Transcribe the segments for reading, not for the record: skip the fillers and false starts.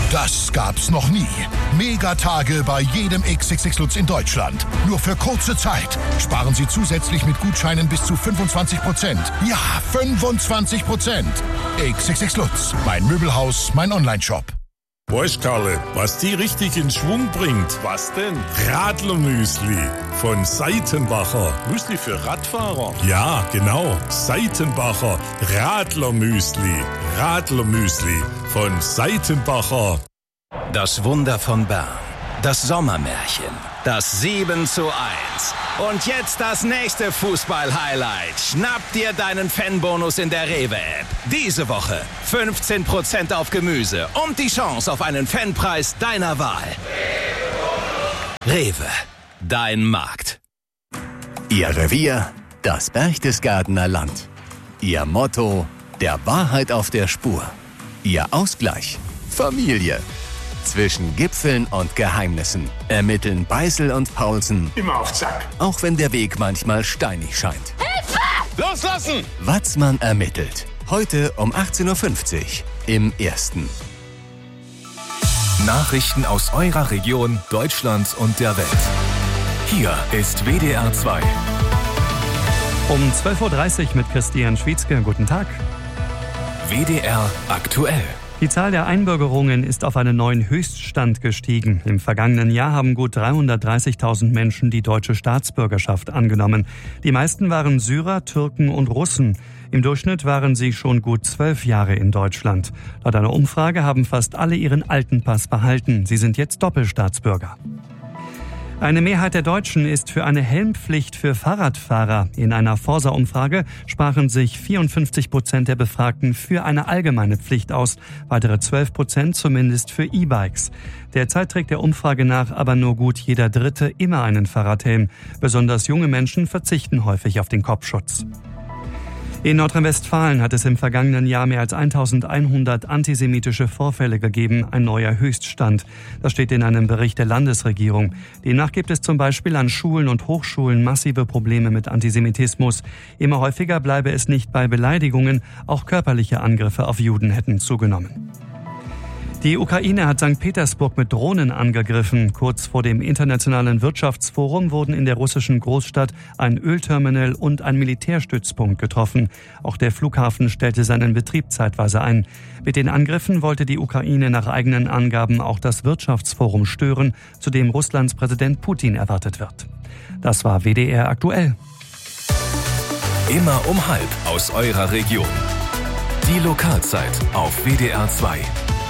Das gab's noch nie. Megatage bei jedem XXX Lutz in Deutschland. Nur für kurze Zeit. Sparen Sie zusätzlich mit Gutscheinen bis zu 25%. Ja, 25%. XXX Lutz. Mein Möbelhaus, mein Onlineshop. Weißt, Karle, was die richtig in Schwung bringt? Was denn? Radlermüsli von Seitenbacher. Müsli für Radfahrer? Ja, genau. Seitenbacher Radlermüsli. Radlermüsli von Seitenbacher. Das Wunder von Bern. Das Sommermärchen. Das 7:1. Und jetzt das nächste Fußball-Highlight. Schnapp dir deinen Fanbonus in der Rewe-App. Diese Woche 15% auf Gemüse und die Chance auf einen Fanpreis deiner Wahl. Rewe, dein Markt. Ihr Revier, das Berchtesgadener Land. Ihr Motto, der Wahrheit auf der Spur. Ihr Ausgleich, Familie. Zwischen Gipfeln und Geheimnissen ermitteln Beißel und Paulsen. Immer auf Zack. Auch wenn der Weg manchmal steinig scheint. Hilfe! Loslassen! Watzmann ermittelt. Heute um 18.50 Uhr im Ersten. Nachrichten aus eurer Region, Deutschland und der Welt. Hier ist WDR 2. Um 12.30 Uhr mit Christian Schwietzke. Guten Tag. WDR aktuell. Die Zahl der Einbürgerungen ist auf einen neuen Höchststand gestiegen. Im vergangenen Jahr haben gut 330.000 Menschen die deutsche Staatsbürgerschaft angenommen. Die meisten waren Syrer, Türken und Russen. Im Durchschnitt waren sie schon gut 12 Jahre in Deutschland. Laut einer Umfrage haben fast alle ihren alten Pass behalten. Sie sind jetzt Doppelstaatsbürger. Eine Mehrheit der Deutschen ist für eine Helmpflicht für Fahrradfahrer. In einer Forsa-Umfrage sprachen sich 54% der Befragten für eine allgemeine Pflicht aus, weitere 12% zumindest für E-Bikes. Derzeit trägt der Umfrage nach aber nur gut jeder Dritte immer einen Fahrradhelm. Besonders junge Menschen verzichten häufig auf den Kopfschutz. In Nordrhein-Westfalen hat es im vergangenen Jahr mehr als 1100 antisemitische Vorfälle gegeben, ein neuer Höchststand. Das steht in einem Bericht der Landesregierung. Demnach gibt es zum Beispiel an Schulen und Hochschulen massive Probleme mit Antisemitismus. Immer häufiger bleibe es nicht bei Beleidigungen, auch körperliche Angriffe auf Juden hätten zugenommen. Die Ukraine hat St. Petersburg mit Drohnen angegriffen. Kurz vor dem Internationalen Wirtschaftsforum wurden in der russischen Großstadt ein Ölterminal und ein Militärstützpunkt getroffen. Auch der Flughafen stellte seinen Betrieb zeitweise ein. Mit den Angriffen wollte die Ukraine nach eigenen Angaben auch das Wirtschaftsforum stören, zu dem Russlands Präsident Putin erwartet wird. Das war WDR aktuell. Immer um 12:30 aus eurer Region. Die Lokalzeit auf WDR 2.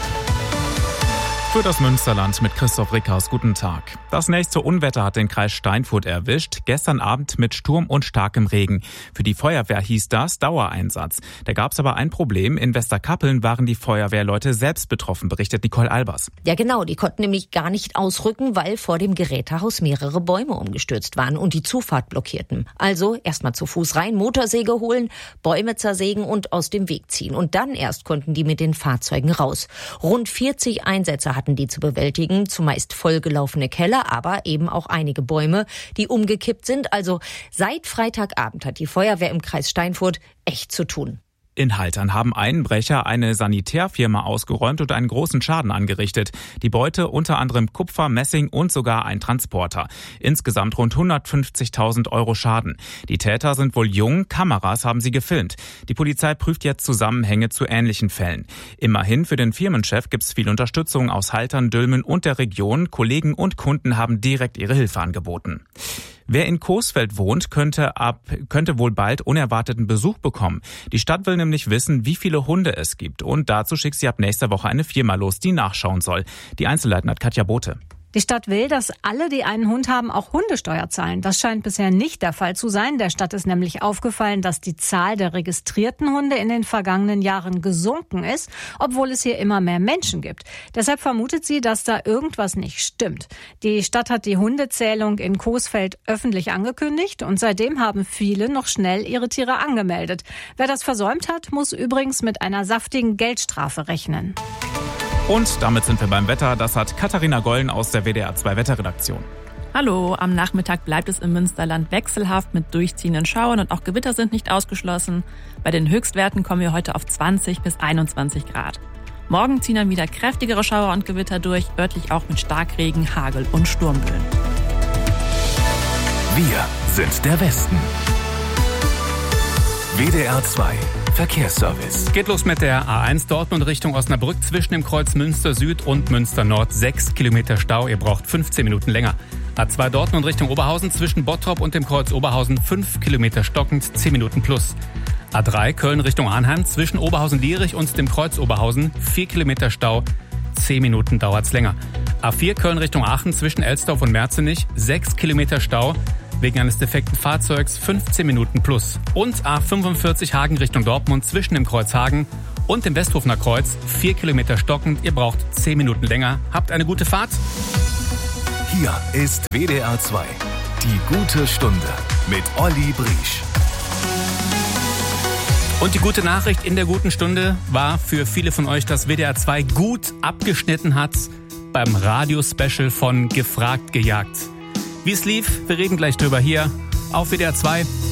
Für das Münsterland mit Christoph Rickhaus. Guten Tag. Das nächste Unwetter hat den Kreis Steinfurt erwischt. Gestern Abend mit Sturm und starkem Regen. Für die Feuerwehr hieß das Dauereinsatz. Da gab es aber ein Problem. In Westerkappeln waren die Feuerwehrleute selbst betroffen, berichtet Nicole Albers. Ja genau, die konnten nämlich gar nicht ausrücken, weil vor dem Gerätehaus mehrere Bäume umgestürzt waren und die Zufahrt blockierten. Also erstmal zu Fuß rein, Motorsäge holen, Bäume zersägen und aus dem Weg ziehen. Und dann erst konnten die mit den Fahrzeugen raus. Rund 40 Einsätze hatten die zu bewältigen, zumeist vollgelaufene Keller, aber eben auch einige Bäume, die umgekippt sind. Also seit Freitagabend hat die Feuerwehr im Kreis Steinfurt echt zu tun. In Haltern haben Einbrecher eine Sanitärfirma ausgeräumt und einen großen Schaden angerichtet. Die Beute unter anderem Kupfer, Messing und sogar ein Transporter. Insgesamt rund 150.000 Euro Schaden. Die Täter sind wohl jung, Kameras haben sie gefilmt. Die Polizei prüft jetzt Zusammenhänge zu ähnlichen Fällen. Immerhin für den Firmenchef gibt es viel Unterstützung aus Haltern, Dülmen und der Region. Kollegen und Kunden haben direkt ihre Hilfe angeboten. Wer in Coesfeld wohnt, könnte wohl bald unerwarteten Besuch bekommen. Die Stadt will nämlich wissen, wie viele Hunde es gibt. Und dazu schickt sie ab nächster Woche eine Firma los, die nachschauen soll. Die Einzelheiten hat Katja Bote. Die Stadt will, dass alle, die einen Hund haben, auch Hundesteuer zahlen. Das scheint bisher nicht der Fall zu sein. Der Stadt ist nämlich aufgefallen, dass die Zahl der registrierten Hunde in den vergangenen Jahren gesunken ist, obwohl es hier immer mehr Menschen gibt. Deshalb vermutet sie, dass da irgendwas nicht stimmt. Die Stadt hat die Hundezählung in Coesfeld öffentlich angekündigt und seitdem haben viele noch schnell ihre Tiere angemeldet. Wer das versäumt hat, muss übrigens mit einer saftigen Geldstrafe rechnen. Und damit sind wir beim Wetter. Das hat Katharina Gollen aus der WDR 2 Wetterredaktion. Hallo, am Nachmittag bleibt es im Münsterland wechselhaft mit durchziehenden Schauern und auch Gewitter sind nicht ausgeschlossen. Bei den Höchstwerten kommen wir heute auf 20 bis 21 Grad. Morgen ziehen dann wieder kräftigere Schauer und Gewitter durch, örtlich auch mit Starkregen, Hagel und Sturmböen. Wir sind der Westen. WDR 2 Verkehrsservice. Geht los mit der A1 Dortmund Richtung Osnabrück zwischen dem Kreuz Münster Süd und Münster Nord. 6 Kilometer Stau, ihr braucht 15 Minuten länger. A2 Dortmund Richtung Oberhausen zwischen Bottrop und dem Kreuz Oberhausen 5 Kilometer stockend, 10 Minuten plus. A3 Köln Richtung Arnheim zwischen Oberhausen-Lierich und dem Kreuz Oberhausen 4 Kilometer Stau, 10 Minuten dauert's länger. A4 Köln Richtung Aachen zwischen Elsdorf und Merzenich 6 Kilometer Stau, wegen eines defekten Fahrzeugs 15 Minuten plus. Und A45 Hagen Richtung Dortmund zwischen dem Kreuz Hagen und dem Westhofener Kreuz 4 Kilometer stockend, ihr braucht 10 Minuten länger. Habt eine gute Fahrt. Hier ist WDR 2, die gute Stunde mit Olli Briesch. Und die gute Nachricht in der guten Stunde war für viele von euch, dass WDR 2 gut abgeschnitten hat beim Radio-Special von Gefragt, Gejagt. Wie es lief, wir reden gleich drüber hier auf WDR 2.